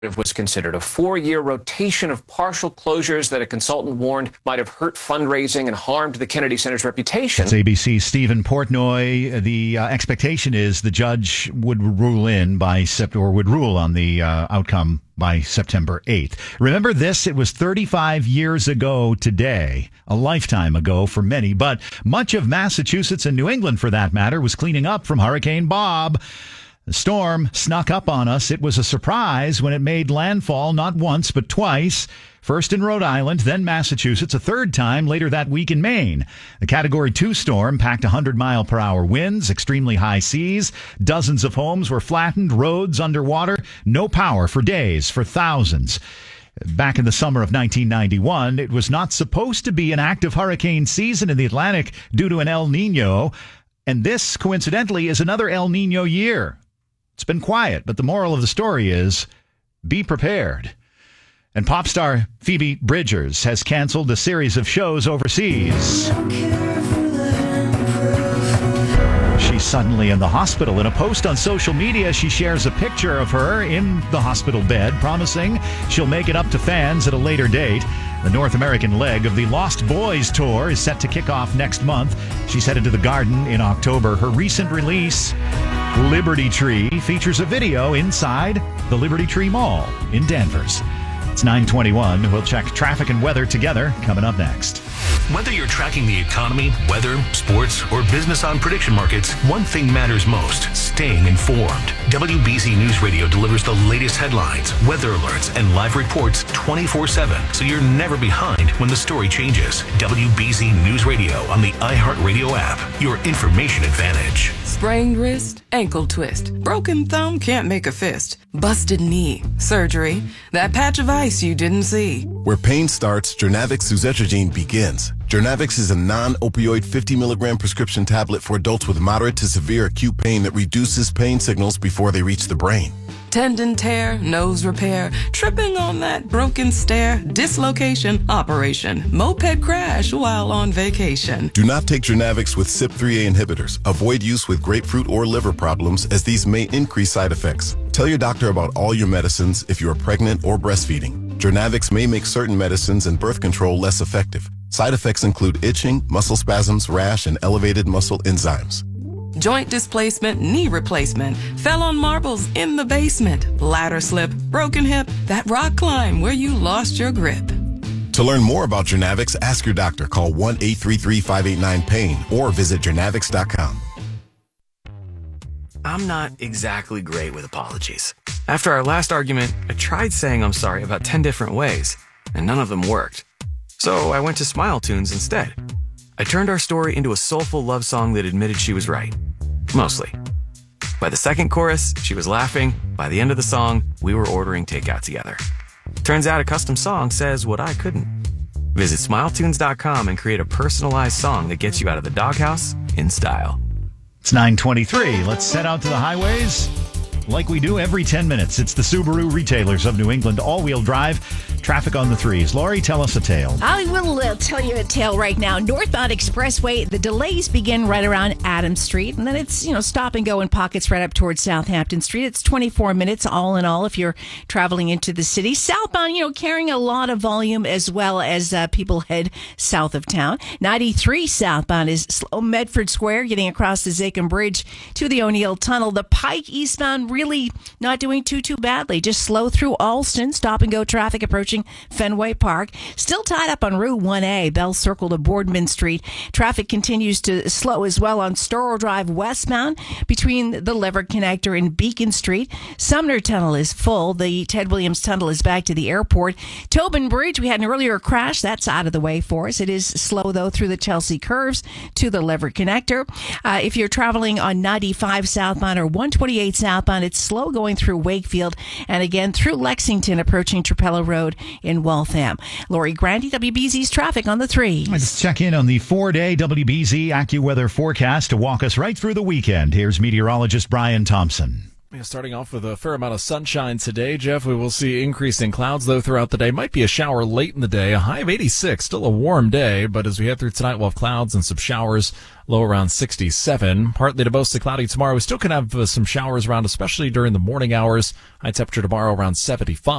was considered a 4-year rotation of partial closures that a consultant warned might have hurt fundraising and harmed the Kennedy Center's reputation. It's ABC's Stephen Portnoy. The expectation is the judge would rule on the outcome by September 8th. Remember this? It was 35 years ago today, a lifetime ago for many, but much of Massachusetts and New England, for that matter, was cleaning up from Hurricane Bob. The storm snuck up on us. It was a surprise when it made landfall not once but twice. First in Rhode Island, then Massachusetts, a third time later that week in Maine. The Category 2 storm packed 100-mile-per-hour winds, extremely high seas. Dozens of homes were flattened, roads underwater, no power for days for thousands. Back in the summer of 1991, it was not supposed to be an active hurricane season in the Atlantic due to an El Nino. And this, coincidentally, is another El Nino year. It's been quiet, but the moral of the story is be prepared. And pop star Phoebe Bridgers has canceled a series of shows overseas. She's suddenly in the hospital. In a post on social media, she shares a picture of her in the hospital bed, promising she'll make it up to fans at a later date. The North American leg of the Lost Boys tour is set to kick off next month. She's headed to the Garden in October. Her recent release, Liberty Tree, features a video inside the Liberty Tree Mall in Danvers. It's 9:21. We'll check traffic and weather together coming up next. Whether you're tracking the economy, weather, sports, or business on prediction markets, one thing matters most: staying informed. WBZ News Radio delivers the latest headlines, weather alerts, and live reports 24/7, so you're never behind when the story changes. WBZ News Radio on the iHeartRadio app, your information advantage. Sprained wrist, ankle twist, broken thumb, can't make a fist, busted knee, surgery, that patch of ice you didn't see. Where pain starts, Jernavix suzetrigine begins. Jernavix is a non-opioid 50-milligram prescription tablet for adults with moderate to severe acute pain that reduces pain signals before they reach the brain. Tendon tear, nose repair, tripping on that broken stair, dislocation, operation, moped crash while on vacation. Do not take Jernavix with CYP3A inhibitors. Avoid use with grapefruit or liver problems, as these may increase side effects. Tell your doctor about all your medicines if you are pregnant or breastfeeding. Jernavix may make certain medicines and birth control less effective. Side effects include itching, muscle spasms, rash, and elevated muscle enzymes. Joint displacement, knee replacement, fell on marbles in the basement, ladder slip, broken hip, that rock climb where you lost your grip. To learn more about Jernavix, ask your doctor. Call 1-833-589-PAIN or visit jernavix.com. I'm not exactly great with apologies. After our last argument, I tried saying I'm sorry about 10 different ways, and none of them worked. So I went to Smile Tunes instead. I turned our story into a soulful love song that admitted she was right. Mostly. By the second chorus, she was laughing. By the end of the song, we were ordering takeout together. Turns out a custom song says what I couldn't. Visit SmileTunes.com and create a personalized song that gets you out of the doghouse in style. It's 9:23. Let's set out to the highways like we do every 10 minutes. It's the Subaru Retailers of New England all-wheel drive. Traffic on the threes. Lori, tell us a tale. I will tell you a tale right now. Northbound Expressway, the delays begin right around Adams Street, and then it's, stop and go in pockets right up towards Southampton Street. It's 24 minutes all in all if you're traveling into the city. Southbound, carrying a lot of volume as well as people head south of town. 93 southbound is slow Medford Square, getting across the Zachem Bridge to the O'Neill Tunnel. The Pike eastbound really not doing too badly. Just slow through Alston. Stop and go traffic approaching Fenway Park. Still tied up on Route 1A, Bell Circle to Boardman Street. Traffic continues to slow as well on Storrow Drive westbound between the Lever Connector and Beacon Street. Sumner Tunnel is full. The Ted Williams Tunnel is back to the airport. Tobin Bridge, we had an earlier crash. That's out of the way for us. It is slow, though, through the Chelsea Curves to the Lever Connector. If you're traveling on 95 southbound or 128 southbound, it's slow going through Wakefield and again through Lexington approaching Trapello Road in Waltham. Lori Grandy, WBZ's traffic on the threes. Let's check in on the 4-day WBZ AccuWeather forecast to walk us right through the weekend. Here's meteorologist Brian Thompson. Yeah, starting off with a fair amount of sunshine today, Jeff. We will see increasing clouds, though, throughout the day. Might be a shower late in the day. A high of 86. Still a warm day, but as we head through tonight, we'll have clouds and some showers. Low around 67. Partly to mostly cloudy tomorrow. We still can have some showers around, especially during the morning hours. High temperature tomorrow around 75.